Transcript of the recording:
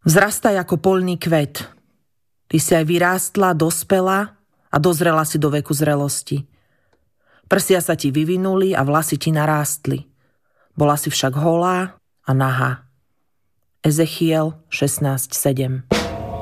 Vzrastaj ako poľný kvet. Ty si aj vyrástla, dospela a dozrela si do veku zrelosti. Prsia sa ti vyvinuli a vlasy ti narástli. Bola si však holá a nahá. Ezechiel 16:7.